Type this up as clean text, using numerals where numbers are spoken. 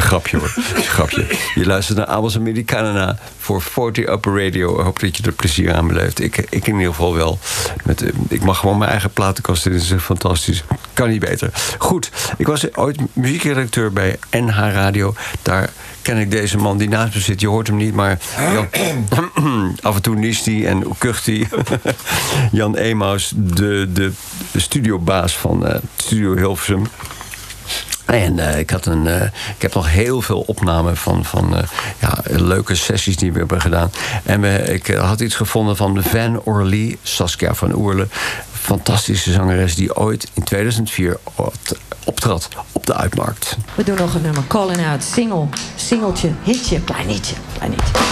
Grapje hoor. Grapje. Je luistert naar Abels Americana voor 40 Upper Radio. Ik hoop dat je er plezier aan beleeft. Ik in ieder geval wel. Ik mag gewoon mijn eigen platenkast. Dit is fantastisch. Kan niet beter. Goed, ik was ooit muziekredacteur bij NH Radio. Daar ken ik deze man die naast me zit. Je hoort hem niet, maar af en toe niest hij en kucht hij. Jan Emaus, de studiobaas van Studio Hilversum. En ik heb nog heel veel opnamen van leuke sessies die we hebben gedaan. En ik had iets gevonden van Van Orly, Saskia van Oerle. Fantastische zangeres die ooit in 2004 optrad op de Uitmarkt. We doen nog een nummer. Calling Out. Singeltje. Hitje. Klein hitje.